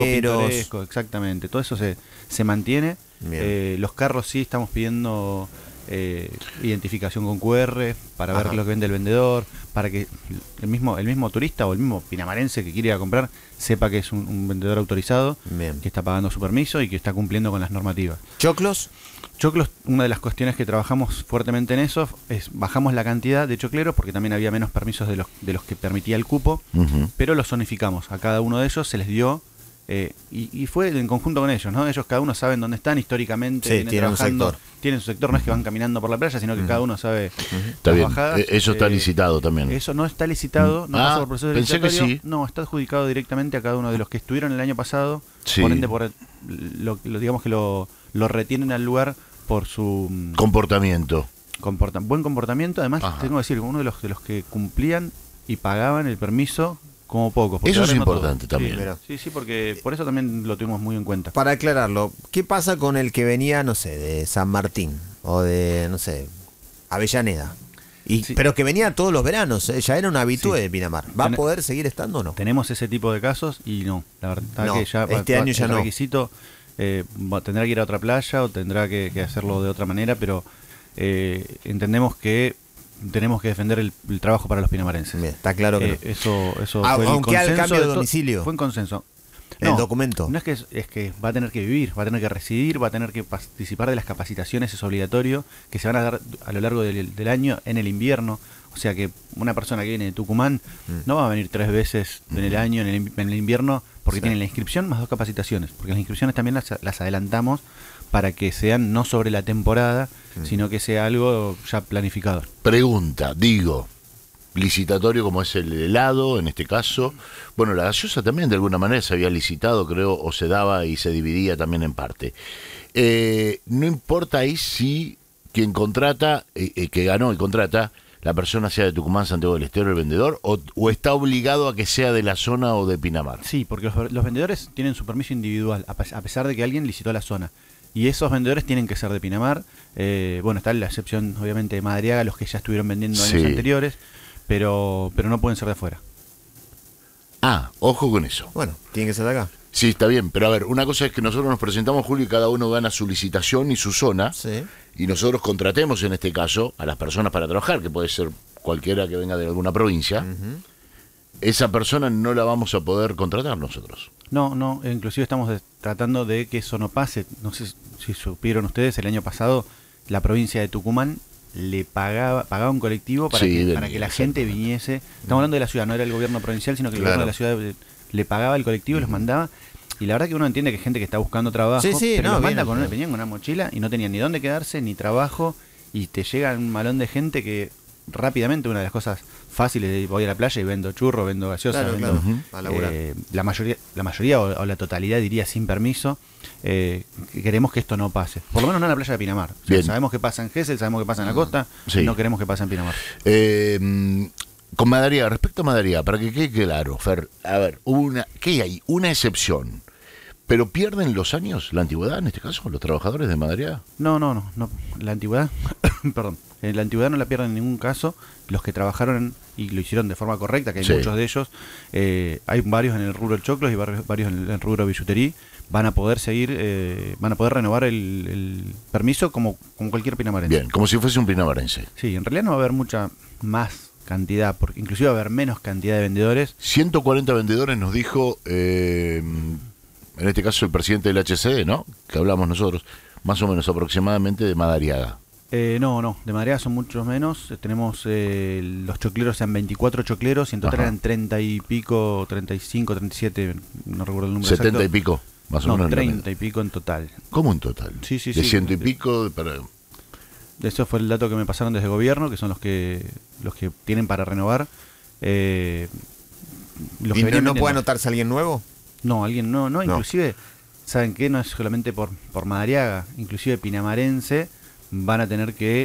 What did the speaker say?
pintoresco, exactamente. Todo eso se mantiene. Los carros sí estamos pidiendo identificación con QR para ver lo que vende el vendedor, para que el mismo turista o el mismo pinamarense que quiere ir a comprar sepa que es un vendedor autorizado, que está pagando su permiso y que está cumpliendo con las normativas. ¿Choclos? Choclos, una de las cuestiones que trabajamos fuertemente en eso es bajamos la cantidad de chocleros porque también había menos permisos de los que permitía el cupo, pero los zonificamos. A cada uno de ellos se les dio y fue en conjunto con ellos, ¿no? Ellos cada uno saben dónde están históricamente, tienen trabajando, un sector. tienen su sector, no es que van caminando por la playa, sino que cada uno sabe Está las bien. bajadas. Eso está licitado también. Eso no está licitado, no pasa por proceso pensé que licitatorio, sí. no, está adjudicado directamente a cada uno de los que estuvieron el año pasado, Sí. por ende, digamos que lo retienen al lugar por su Comportamiento. buen comportamiento. Además, tengo que decir, uno de los que cumplían y pagaban el permiso como pocos. Porque Eso es ahora no importante todos. también. Sí, porque por eso también lo tuvimos muy en cuenta. Para aclararlo, ¿qué pasa con el que venía, no sé, de San Martín o de, no sé, Avellaneda? Pero que venía todos los veranos, ya era un habitué de Pinamar. ¿Va a poder seguir estando o no? Tenemos ese tipo de casos y no, la verdad que ya este año ya el no. requisito tendrá que ir a otra playa o tendrá que hacerlo de otra manera, pero entendemos que tenemos que defender el trabajo para los pinamarenses. Bien, está claro que eso fue aunque el al cambio de todo, domicilio. fue en consenso. El documento. No es que va a tener que vivir, va a tener que residir, va a tener que participar de las capacitaciones, es obligatorio, que se van a dar a lo largo del año en el invierno. O sea que una persona que viene de Tucumán no va a venir 3 veces en el año, en el invierno, porque tienen la inscripción más 2 capacitaciones. Porque las inscripciones también las adelantamos para que sean no sobre la temporada, sino que sea algo ya planificado. Pregunta, licitatorio como es el helado, en este caso. Bueno, la gaseosa también de alguna manera se había licitado, creo, o se daba y se dividía también en parte. No importa ahí si quien contrata, que ganó y contrata, la persona sea de Tucumán, Santiago del Estero, el vendedor, o está obligado a que sea de la zona o de Pinamar. Sí, porque los vendedores tienen su permiso individual, a pesar de que alguien licitó la zona. Y esos vendedores tienen que ser de Pinamar. Bueno, está la excepción, obviamente, de Madariaga, los que ya estuvieron vendiendo años anteriores, pero no pueden ser de afuera. Ojo con eso. Bueno, tiene que ser de acá. Sí, está bien, pero a ver, una cosa es que nosotros nos presentamos, Julio, y cada uno gana su licitación y su zona, y nosotros contratemos en este caso a las personas para trabajar, que puede ser cualquiera que venga de alguna provincia. Esa persona no la vamos a poder contratar nosotros. No, inclusive estamos tratando de que eso no pase. No sé si supieron ustedes, el año pasado la provincia de Tucumán le pagaba un colectivo para que la gente viniese. Estamos hablando de la ciudad, no era el gobierno provincial, sino que el gobierno de la ciudad le pagaba el colectivo y los mandaba. Y la verdad que uno entiende que hay gente que está buscando trabajo, pero los manda venían con una mochila y no tenían ni dónde quedarse, ni trabajo, y te llega un malón de gente que rápidamente, una de las cosas fáciles de voy a la playa y vendo churro, vendo gaseosa, la mayoría o la totalidad diría sin permiso. Queremos que esto no pase, por lo menos no en la playa de Pinamar. O sea, sabemos que pasa en Gesell, sabemos que pasa en la costa, no queremos que pase en Pinamar. Con Madariaga, respecto a Madariaga, para que quede claro, Fer, a ver, ¿qué hay? Una excepción. ¿Pero pierden los años, la antigüedad en este caso, los trabajadores de Madariaga? No. La antigüedad, perdón, la antigüedad no la pierden en ningún caso. Los que trabajaron y lo hicieron de forma correcta, que hay muchos de ellos, hay varios en el rubro del choclos y varios en el rubro billutería, van a poder seguir, van a poder renovar el permiso como cualquier pinamarense. Bien, como si fuese un pinamarense. Sí, en realidad no va a haber mucha más cantidad, porque inclusive va a haber menos cantidad de vendedores. 140 vendedores nos dijo, en este caso el presidente del HCD, ¿no? Que hablamos nosotros, más o menos aproximadamente de Madariaga. No, de Madariaga son muchos menos. Tenemos los chocleros, sean 24 chocleros, y en total eran 30 y pico, 35, 37, no recuerdo el número 70 exacto. Y pico, más o menos. 30 y pico en total. ¿Cómo en total? Sí. De 100 y pico para... Eso fue el dato que me pasaron desde el gobierno, que son los que tienen para renovar. ¿Y no puede anotarse alguien nuevo? No, alguien no. Inclusive, ¿saben qué? No es solamente por Madariaga, inclusive pinamarense van a tener que